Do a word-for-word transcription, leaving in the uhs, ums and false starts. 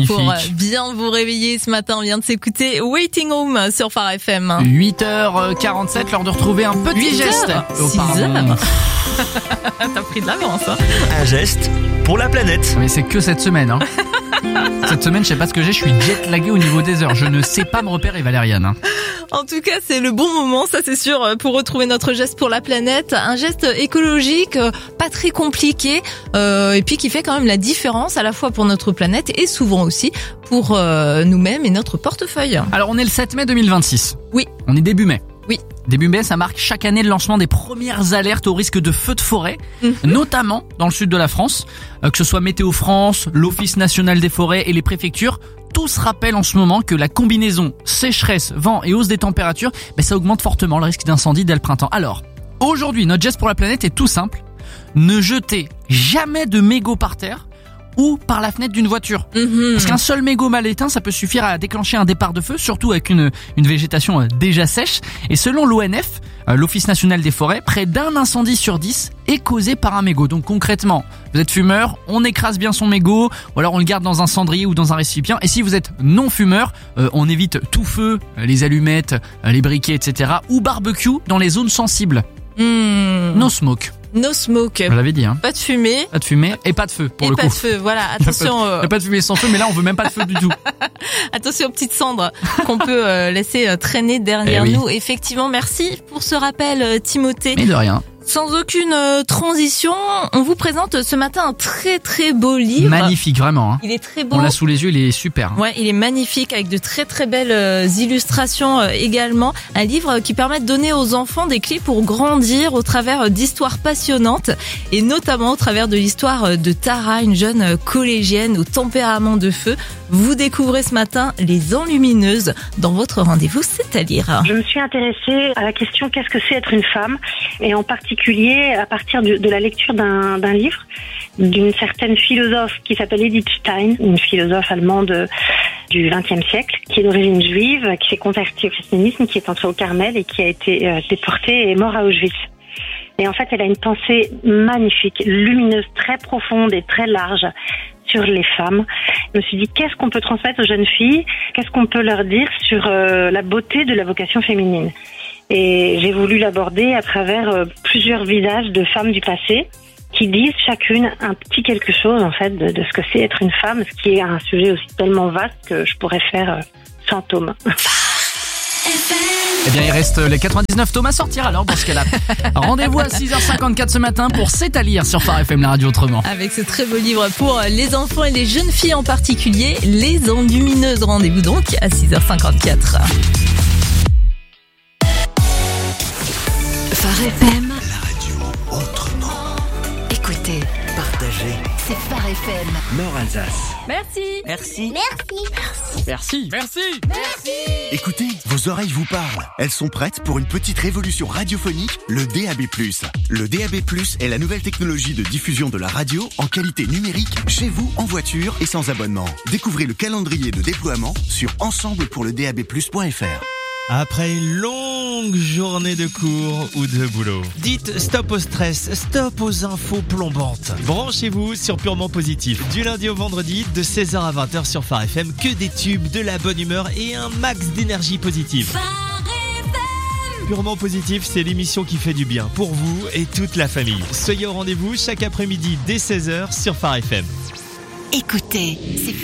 Pour bien vous réveiller ce matin, on vient de s'écouter Waiting Room sur Phare F M. huit heures quarante-sept, l'heure de retrouver un petit geste. six heures. T'as pris de l'avance. Hein. Un geste pour la planète. Mais c'est que cette semaine. Hein. Cette semaine, je sais pas ce que j'ai, je suis jet-lagué au niveau des heures. Je ne sais pas me repérer, Valériane. Hein. En tout cas, c'est le bon moment, ça c'est sûr, pour retrouver notre geste pour la planète. Un geste écologique, pas très compliqué, euh, et puis qui fait quand même la différence à la fois pour notre planète et souvent aussi pour euh, nous-mêmes et notre portefeuille. Alors, on est le sept mai deux mille vingt-six. Oui. On est début mai. Oui. Début mai, ça marque chaque année le lancement des premières alertes au risque de feux de forêt, mmh. notamment dans le sud de la France, euh, que ce soit Météo France, l'Office national des forêts et les préfectures. Tous rappellent en ce moment que la combinaison sécheresse, vent et hausse des températures, ben ça augmente fortement le risque d'incendie dès le printemps. Alors, aujourd'hui, notre geste pour la planète est tout simple. Ne jetez jamais de mégots par terre ou par la fenêtre d'une voiture. Mmh. Parce qu'un seul mégot mal éteint, ça peut suffire à déclencher un départ de feu, surtout avec une, une végétation déjà sèche. Et selon l'O N F, l'Office national des forêts, près d'un incendie sur dix est causé par un mégot. Donc concrètement, vous êtes fumeur, on écrase bien son mégot, ou alors on le garde dans un cendrier ou dans un récipient. Et si vous êtes non fumeur, euh, on évite tout feu, les allumettes, les briquets, et cetera. Ou barbecue dans les zones sensibles. Mmh. No smoke. No smoke. Je l'avais dit, hein. Pas de fumée. Pas de fumée et pas de feu, pour et le coup. coup. Et pas de feu, voilà, attention. Il n'y a, euh... a pas de fumée sans feu, mais là, on veut même pas de feu du tout. Attention aux petites cendres qu'on peut euh, laisser traîner derrière eh oui. nous. Effectivement, merci pour ce rappel, Timothée. Mais de rien. Sans aucune euh, transition, on vous présente ce matin un très très beau livre. Magnifique, vraiment. Hein. Il est très beau. On l'a sous les yeux, il est super. Ouais, il est magnifique avec de très très belles euh, illustrations euh, également. Un livre qui permet de donner aux enfants des clés pour grandir au travers euh, d'histoires passionnantes et notamment au travers de l'histoire euh, de Tara, une jeune euh, collégienne au tempérament de feu. Vous découvrez ce matin Les Enlumineuses dans votre rendez-vous C'est à lire. Je me suis intéressée à la question qu'est-ce que c'est être une femme et en particulier à partir de, de la lecture d'un, d'un livre d'une certaine philosophe qui s'appelle Edith Stein, une philosophe allemande du vingtième siècle, qui est d'origine juive, qui s'est convertie au christianisme, qui est entrée au Carmel et qui a été euh, déportée et morte à Auschwitz. Et en fait, elle a une pensée magnifique, lumineuse, très profonde et très large sur les femmes. Je me suis dit, qu'est-ce qu'on peut transmettre aux jeunes filles ? Qu'est-ce qu'on peut leur dire sur euh, la beauté de la vocation féminine ? Et j'ai voulu l'aborder à travers euh, plusieurs visages de femmes du passé qui disent chacune un petit quelque chose en fait de, de ce que c'est être une femme, ce qui est un sujet aussi tellement vaste que je pourrais faire euh, cent tomes. Eh bien, il reste les quatre-vingt-dix-neuf tomes à sortir alors dans ce cas-là. Rendez-vous à six heures cinquante-quatre ce matin pour C'est à lire sur Phare F M, la radio autrement. Avec ce très beau livre pour les enfants et les jeunes filles en particulier, Les Enlumineuses. Rendez-vous donc à six heures cinquante-quatre. Phare F M. La radio autrement. Écoutez, partagez. C'est Phare F M. Nord-Alsace. Merci. Merci. Merci. Merci. Écoutez, vos oreilles vous parlent. Elles sont prêtes pour une petite révolution radiophonique, le D A B plus. Le D A B plus est la nouvelle technologie de diffusion de la radio en qualité numérique chez vous, en voiture et sans abonnement. Découvrez le calendrier de déploiement sur ensemble pour le D A B plus point F R. Après une longue journée de cours ou de boulot, dites stop au stress, stop aux infos plombantes. Branchez-vous sur Purement Positif. Du lundi au vendredi, de seize heures à vingt heures sur Phare F M, que des tubes, de la bonne humeur et un max d'énergie positive. Purement Positif, c'est l'émission qui fait du bien pour vous et toute la famille. Soyez au rendez-vous chaque après-midi dès seize heures sur Phare F M. écoutez, c'est